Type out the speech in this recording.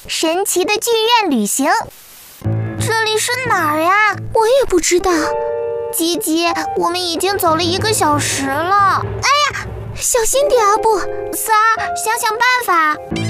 神奇的剧院旅行。这里是哪儿呀？ 我也不知道。 吉吉，我们已经走了1个小时了。哎呀， 小心点啊！不， 三儿，想想办法。